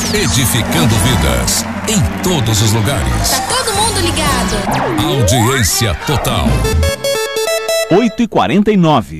edificando vidas em todos os lugares. Tá todo mundo ligado. Audiência total. 8h49.